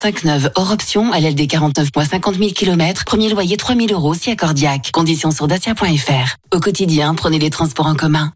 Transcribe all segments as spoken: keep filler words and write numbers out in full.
cinq neuf hors option à L L D quarante-neuf virgule cinquante mille kilomètres. Premier loyer trois mille euros si accordiaque. Conditions sur dacia point f r. Au quotidien, prenez les transports en commun.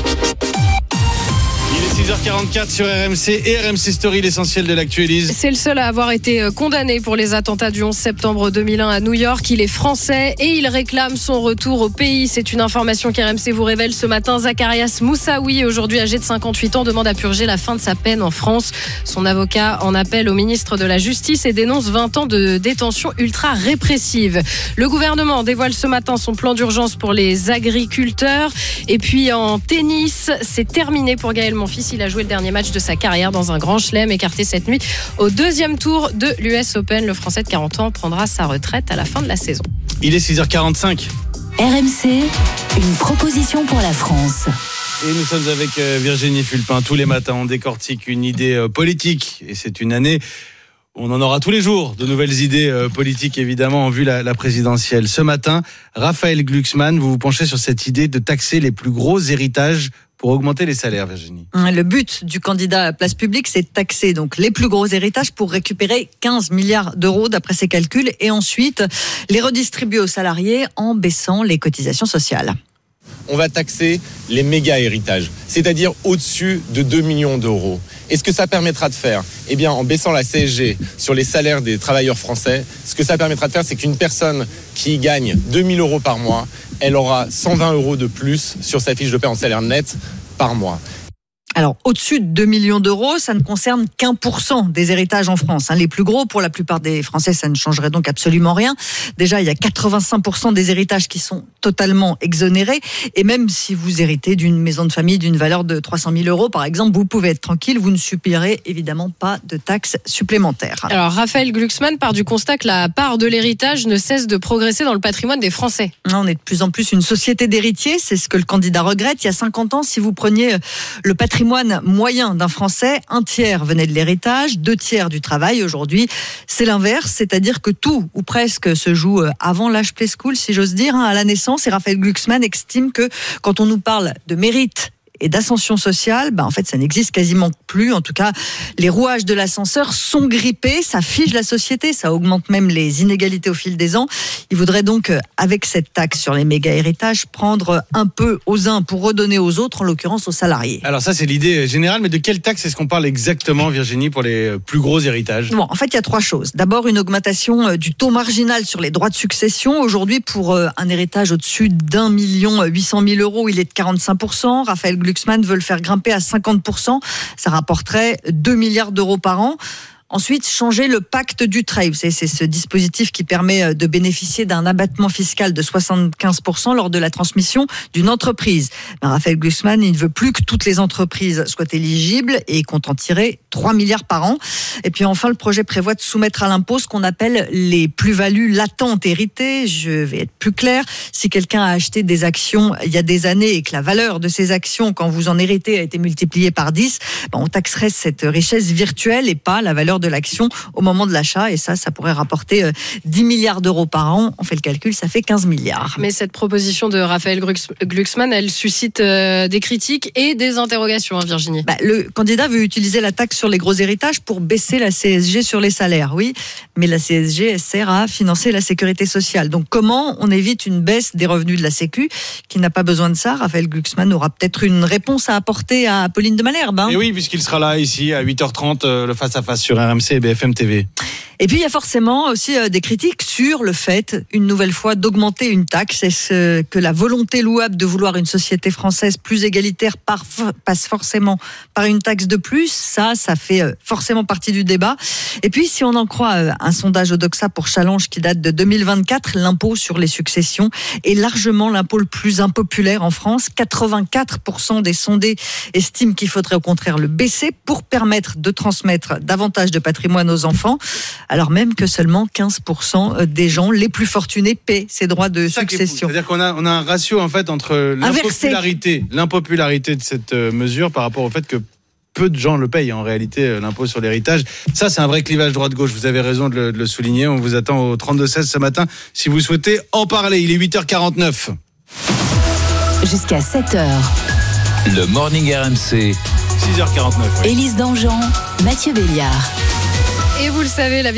six heures quarante-quatre sur R M C et R M C Story, l'essentiel de l'actualité. C'est le seul à avoir été condamné pour les attentats du onze septembre deux mille un à New York. Il est français et il réclame son retour au pays. C'est une information qu'R M C vous révèle ce matin. Zacharias Moussaoui, aujourd'hui âgé de cinquante-huit ans, demande à purger la fin de sa peine en France. Son avocat en appelle au ministre de la Justice et dénonce vingt ans de détention ultra répressive. Le gouvernement dévoile ce matin son plan d'urgence pour les agriculteurs. Et puis en tennis, c'est terminé pour Gaël Monfils. Il a joué le dernier match de sa carrière dans un grand chelem, écarté cette nuit au deuxième tour de l'U S Open. Le Français de quarante ans prendra sa retraite à la fin de la saison. Il est six heures quarante-cinq. R M C, une proposition pour la France. Et nous sommes avec Virginie Fulpin. Tous les matins, on décortique une idée politique. Et c'est une année où on en aura tous les jours de nouvelles idées politiques, évidemment, en vue la, la présidentielle. Ce matin, Raphaël Glucksmann, vous vous penchez sur cette idée de taxer les plus gros héritages pour augmenter les salaires, Virginie. Le but du candidat à Place Publique, c'est de taxer donc les plus gros héritages pour récupérer quinze milliards d'euros d'après ses calculs et ensuite les redistribuer aux salariés en baissant les cotisations sociales. On va taxer les méga héritages, c'est-à-dire au-dessus de deux millions d'euros. Et ce que ça permettra de faire, eh bien, en baissant la C S G sur les salaires des travailleurs français, ce que ça permettra de faire, c'est qu'une personne qui gagne deux mille euros par mois, elle aura cent vingt euros de plus sur sa fiche de paie en salaire net par mois. Alors, au-dessus de deux millions d'euros, ça ne concerne qu'un pour cent des héritages en France. Les plus gros, pour la plupart des Français, ça ne changerait donc absolument rien. Déjà, il y a quatre-vingt-cinq pour cent des héritages qui sont totalement exonérés. Et même si vous héritez d'une maison de famille d'une valeur de trois cent mille euros, par exemple, vous pouvez être tranquille, vous ne subirez évidemment pas de taxes supplémentaires. Alors, Raphaël Glucksmann part du constat que la part de l'héritage ne cesse de progresser dans le patrimoine des Français. On est de plus en plus une société d'héritiers, c'est ce que le candidat regrette. Il y a cinquante ans, si vous preniez le patrimoine moyen d'un Français, un tiers venait de l'héritage, deux tiers du travail. Aujourd'hui, c'est l'inverse, c'est-à-dire que tout ou presque se joue avant l'âge play school, si j'ose dire, à la naissance. Et Raphaël Glucksmann estime que quand on nous parle de mérite et d'ascension sociale, bah en fait ça n'existe quasiment plus. En tout cas, les rouages de l'ascenseur sont grippés, ça fige la société, ça augmente même les inégalités au fil des ans. Il voudrait donc, avec cette taxe sur les méga héritages, prendre un peu aux uns pour redonner aux autres, en l'occurrence aux salariés. Alors ça c'est l'idée générale, mais de quelle taxe est-ce qu'on parle exactement, Virginie, pour les plus gros héritages ? Bon, en fait il y a trois choses. D'abord une augmentation du taux marginal sur les droits de succession. Aujourd'hui, pour un héritage au-dessus d'un million huit cent mille euros, il est de quarante-cinq pour cent. Raphaël Glucksmann veut le faire grimper à cinquante pour cent. Ça rapporterait deux milliards d'euros par an. Ensuite, changer le pacte Dutreil. Vous savez, c'est ce dispositif qui permet de bénéficier d'un abattement fiscal de soixante-quinze pour cent lors de la transmission d'une entreprise. Ben, Raphaël Glucksmann, il ne veut plus que toutes les entreprises soient éligibles et compte en tirer trois milliards par an. Et puis enfin, le projet prévoit de soumettre à l'impôt ce qu'on appelle les plus-values latentes héritées. Je vais être plus clair. Si quelqu'un a acheté des actions il y a des années et que la valeur de ces actions, quand vous en héritez, a été multipliée par dix, ben, on taxerait cette richesse virtuelle et pas la valeur de l'action au moment de l'achat, et ça, ça pourrait rapporter dix milliards d'euros par an. On fait le calcul, ça fait quinze milliards. Mais cette proposition de Raphaël Glucksmann, elle suscite euh, des critiques et des interrogations, hein, Virginie. Bah, le candidat veut utiliser la taxe sur les gros héritages pour baisser la C S G sur les salaires, oui, mais la C S G, elle sert à financer la sécurité sociale. Donc comment on évite une baisse des revenus de la Sécu, qui n'a pas besoin de ça? Raphaël Glucksmann aura peut-être une réponse à apporter à Pauline de Malherbe. Hein. Et oui, puisqu'il sera là, ici, à huit heures trente, euh, le face-à-face sur R M C et B F M T V. Et puis il y a forcément aussi des critiques sur le fait, une nouvelle fois, d'augmenter une taxe. Est-ce que la volonté louable de vouloir une société française plus égalitaire passe forcément par une taxe de plus? Ça, ça fait forcément partie du débat. Et puis, si on en croit un sondage Odoxa pour Challenge qui date de deux mille vingt-quatre, l'impôt sur les successions est largement l'impôt le plus impopulaire en France. quatre-vingt-quatre pour cent des sondés estiment qu'il faudrait au contraire le baisser pour permettre de transmettre davantage de patrimoine aux enfants, alors même que seulement quinze pour cent des gens les plus fortunés paient ces droits de succession. C'est-à-dire qu'on a, on a un ratio en fait entre l'impopularité, l'impopularité de cette mesure par rapport au fait que peu de gens le payent en réalité, l'impôt sur l'héritage. Ça, c'est un vrai clivage droite-gauche. Vous avez raison de le, de le souligner. On vous attend au trente-deux seize ce matin si vous souhaitez en parler. Il est huit heures quarante-neuf. Jusqu'à sept heures. Le Morning R M C. six heures quarante-neuf. Oui. Élise Dangean, Mathieu Béliard. Et vous le savez, la